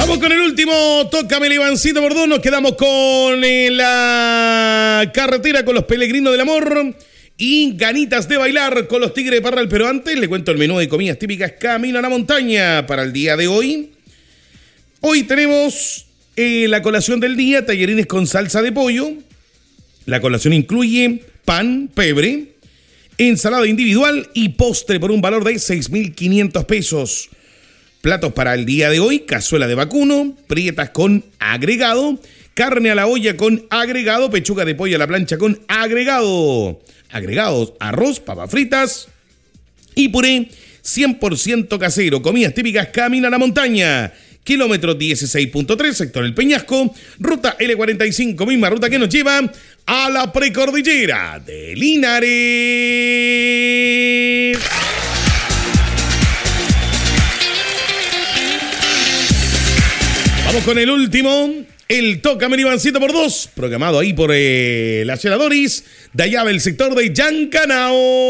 Vamos con el último, tócame el Ivancito por dos, nos quedamos con la carretera con los peregrinos del amor y ganitas de bailar con los Tigres de Parral, pero antes le cuento el menú de comidas típicas Camino a la Montaña para el día de hoy. Hoy tenemos la colación del día, tallarines con salsa de pollo. La colación incluye pan, pebre, ensalada individual y postre por un valor de 6.500 pesos. Platos para el día de hoy, cazuela de vacuno, prietas con agregado, carne a la olla con agregado, pechuga de pollo a la plancha con agregado. Agregados, arroz, papas fritas y puré 100% casero. Comidas típicas Camino a la Montaña. Kilómetro 16.3, sector El Peñasco, ruta L45, misma ruta que nos lleva a la precordillera de Linares. Vamos con el último, el Tócame el Ivancito por dos, programado ahí por la Doris, de allá del sector de Yancanao.